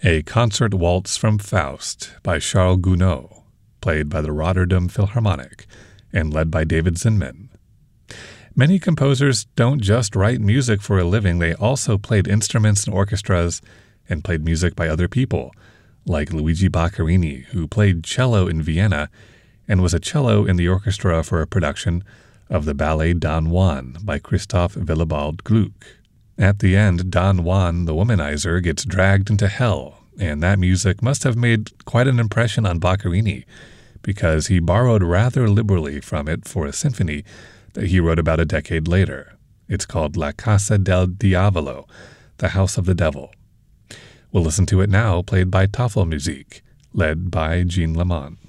A Concert Waltz from Faust by Charles Gounod, played by the Rotterdam Philharmonic and led by David Zinman. Many composers don't just write music for a living, they also played instruments in orchestras and played music by other people, like Luigi Boccherini, who played cello in Vienna and was a cello in the orchestra for a production of the ballet Don Juan by Christoph Willibald Gluck. At the end, Don Juan, the womanizer, gets dragged into hell, and that music must have made quite an impression on Boccherini, because he borrowed rather liberally from it for a symphony that he wrote about a decade later. It's called La Casa del Diavolo, the House of the Devil. We'll listen to it now, played by Tafelmusik, led by Jean Lamont.